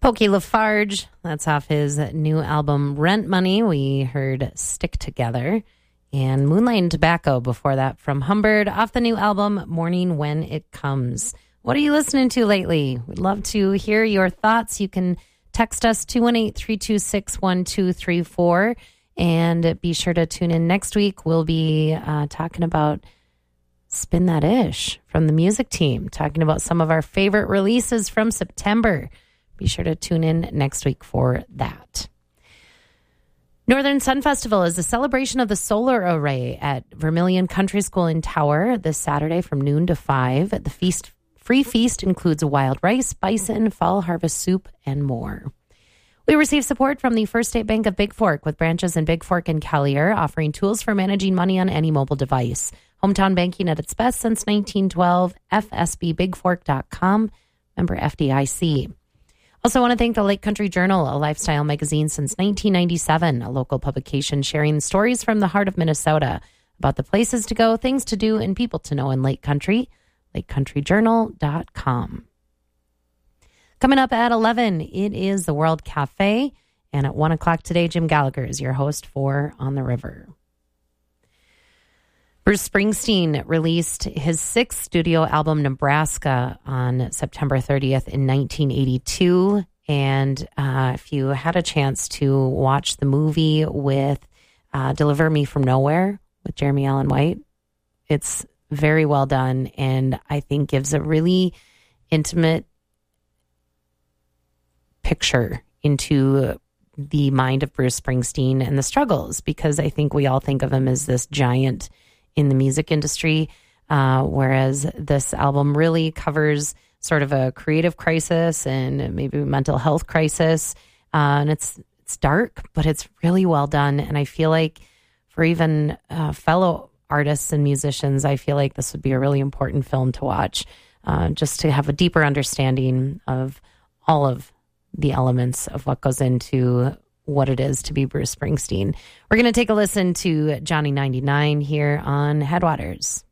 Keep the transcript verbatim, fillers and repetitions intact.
Pokey Lafarge, that's off his new album Rent Money. We heard Stick Together. And Moonlight and Tobacco before that from Humbird off the new album Morning When It Comes. What are you listening to lately? We'd love to hear your thoughts. You can text us two one eight, three two six, one two three four. And be sure to tune in next week. We'll be uh, talking about Spin That Ish from the music team, talking about some of our favorite releases from September. Be sure to tune in next week for that. Northern Sun Festival is a celebration of the solar array at Vermilion Country School in Tower this Saturday from noon to five. The feast, free feast includes wild rice, bison, fall harvest soup, and more. We receive support from the First State Bank of Big Fork with branches in Big Fork and Collier, offering tools for managing money on any mobile device. Hometown banking at its best since nineteen twelve, f s b big fork dot com, member F D I C. Also want to thank the Lake Country Journal, a lifestyle magazine since nineteen ninety-seven, a local publication sharing stories from the heart of Minnesota about the places to go, things to do, and people to know in Lake Country, lake country journal dot com. Coming up at eleven, it is the World Cafe, and at one o'clock today, Jim Gallagher is your host for On the River. Bruce Springsteen released his sixth studio album, Nebraska, on September thirtieth in nineteen eighty-two. And uh, if you had a chance to watch the movie with uh, Deliver Me From Nowhere with Jeremy Allen White, it's very well done and I think gives a really intimate picture into the mind of Bruce Springsteen and the struggles, because I think we all think of him as this giant in the music industry, uh, whereas this album really covers sort of a creative crisis and maybe a mental health crisis. Uh, and it's it's dark, but it's really well done. And I feel like for even uh, fellow artists and musicians, I feel like this would be a really important film to watch, uh, just to have a deeper understanding of all of the elements of what goes into what it is to be Bruce Springsteen. We're going to take a listen to Johnny ninety-nine here on Headwaters.